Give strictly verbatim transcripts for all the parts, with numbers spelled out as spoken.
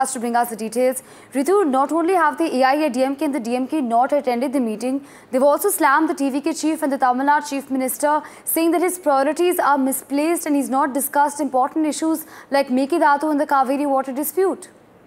To bring us the details, Ritu, not only have the A I A D M K and the D M K not attended the meeting, they've also slammed the T V K chief and the Tamil Nadu chief minister, saying that his priorities are misplaced and he's not discussed important issues like Mekidatu and the Kaveri water dispute.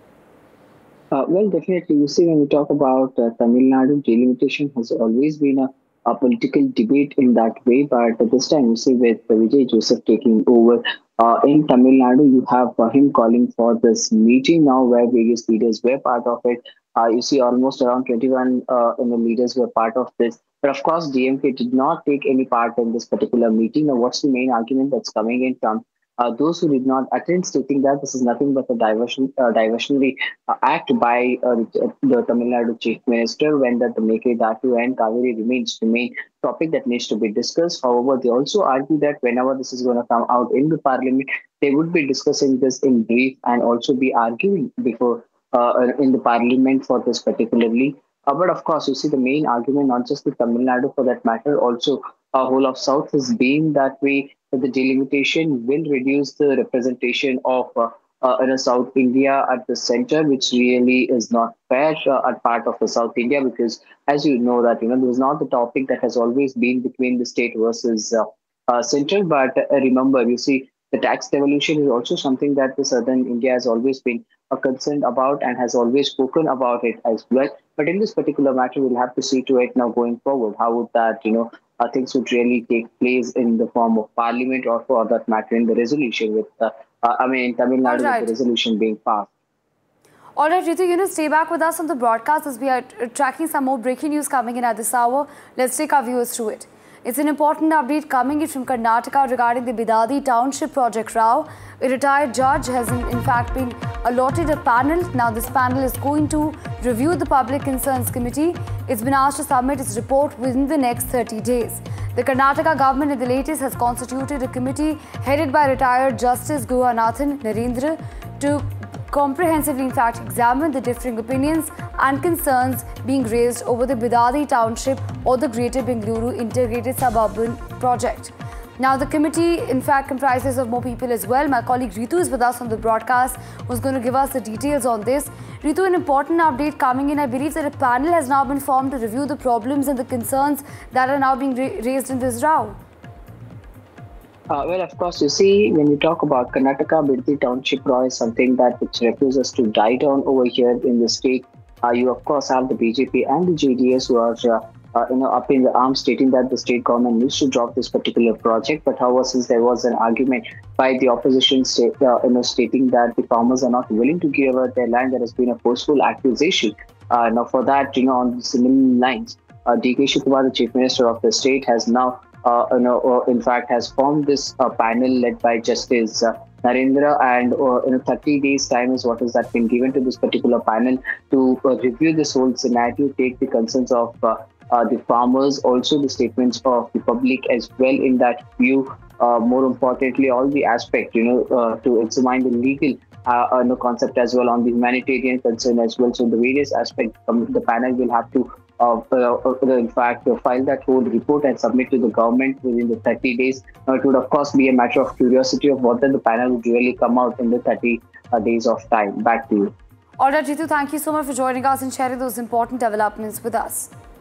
Uh, well, definitely. You see, when we talk about uh, Tamil Nadu, delimitation has always been a, a political debate in that way. But this time, you see, with uh, Vijay Joseph taking over uh, in Tamil Nadu, you have uh, him calling for this meeting now where various leaders were part of it. Uh, you see, almost around twenty-one uh, you know, leaders were part of this. But of course, D M K did not take any part in this particular meeting. Now, what's the main argument that's coming in from uh, those who did not attend, stating that this is nothing but a diversion, uh, diversionary uh, act by uh, the Tamil Nadu Chief Minister, when that the Mekidatu and Kaveri remains the main topic that needs to be discussed. However, they also argue that whenever this is going to come out in the parliament, they would be discussing this in brief and also be arguing before uh, in the parliament for this particularly. Uh, but of course, you see the main argument, not just the Tamil Nadu for that matter, also a whole of South has been that way, that the delimitation will reduce the representation of uh, uh, in a South India at the center, which really is not fair uh, at part of the South India, because as you know that, you know, this is not the topic that has always been between the state versus uh, uh, central. But uh, remember, you see, the tax devolution is also something that the Southern India has always been uh, concerned about and has always spoken about it as well. But in this particular matter, we'll have to see to it now going forward. How would that, you know, uh, things would really take place in the form of parliament, or for that matter in the resolution with, uh, uh, I mean, in Tamil Nadu, right, with the resolution being passed. All right, Ritu, you know, stay back with us on the broadcast as we are tracking some more breaking news coming in at this hour. Let's take our viewers through it. It's an important update coming in from Karnataka regarding the Bidadi Township Project Rao. A retired judge has in, in fact been allotted a panel. Now this panel is going to review the Public Concerns Committee. It's been asked to submit its report within the next thirty days. The Karnataka government in the latest has constituted a committee headed by retired Justice Guhanathan Narendra to comprehensively in fact examine the differing opinions and concerns being raised over the Bidadi Township or the Greater Bengaluru Integrated Suburban Project. Now the committee in fact comprises of more people as well. My colleague Ritu is with us on the broadcast, who's going to give us the details on this. Ritu, an important update coming in. I believe that a panel has now been formed to review the problems and the concerns that are now being ra raised in this row. Uh, well, of course, you see, when you talk about Karnataka, Bidadi Township Law is something that which refuses to die down over here in the state. Uh, you, of course, have the B J P and the J D S who are uh, uh, you know, up in the arms, stating that the state government needs to drop this particular project. But however, since there was an argument by the opposition state, uh, you know, stating that the farmers are not willing to give up their land, there has been a forceful accusation. Uh, now, for that, you know, on similar lines, uh, D K Shivakumar, the Chief Minister of the state, has now Uh, you know, uh, in fact, has formed this uh, panel led by Justice uh, Narendra, and uh, in thirty days' time is what is that been given to this particular panel to uh, review this whole scenario, take the concerns of uh, uh, the farmers, also the statements of the public as well in that view. Uh, more importantly, all the aspect, you know, uh, to examine the legal uh, uh, no concept as well, on the humanitarian concern as well. So the various aspects, um, the panel will have to Uh, uh, uh, in fact, uh, file that whole report and submit to the government within the thirty days. Now, it would, of course, be a matter of curiosity of what the panel would really come out in the thirty uh, days of time. Back to you. All right, Ritu, thank you so much for joining us and sharing those important developments with us.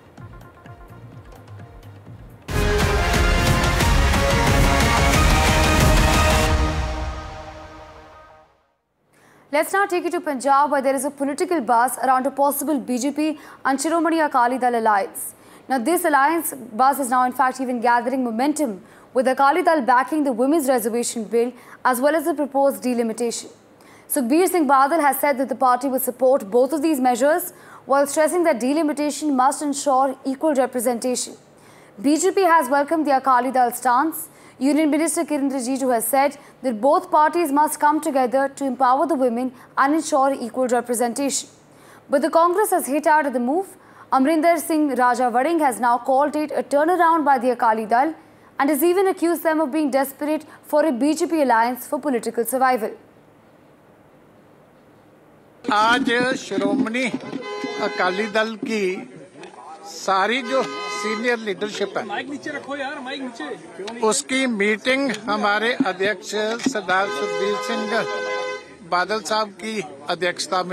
Let's now take you to Punjab, where there is a political buzz around a possible B J P and Shiromani Akali Dal alliance. Now, this alliance buzz is now in fact even gathering momentum, with Akali Dal backing the Women's Reservation Bill as well as the proposed delimitation. Sukhbir Singh Badal has said that the party will support both of these measures, while stressing that delimitation must ensure equal representation. B J P has welcomed the Akali Dal stance. Union Minister Kiren Rijiju has said that both parties must come together to empower the women and ensure equal representation. But the Congress has hit out at the move. Amrinder Singh Raja Vading has now called it a turnaround by the Akali Dal and has even accused them of being desperate for a B J P alliance for political survival. आज श्रोमणी अकाली दल की सारी जो senior leadership है, mic नीचे रखो यार, mic नीचे, उसकी मीटिंग हमारे अध्यक्ष सरदार सुखबीर सिंह बादल साहब की अध्यक्षता में